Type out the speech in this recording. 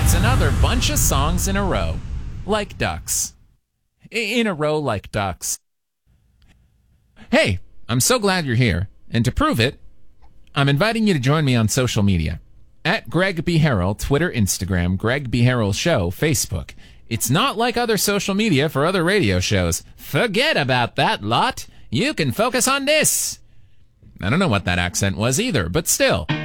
It's another bunch of songs in a row, like ducks. In a row like ducks. Hey, I'm so glad you're here, and to prove it, I'm inviting you to join me on social media. At Greg B. Harrell, Twitter, Instagram, Greg B. Harrell Show, Facebook. It's not like other social media for other radio shows. Forget about that lot. You can focus on this. I don't know what that accent was either, but still.